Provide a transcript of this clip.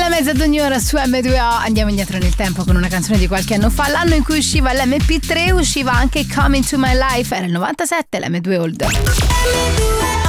Alla mezza d'ogni ora su M2O andiamo indietro nel tempo con una canzone di qualche anno fa. L'anno in cui usciva l'MP3 usciva anche Come Into My Life, era il 97, l'M2 Old.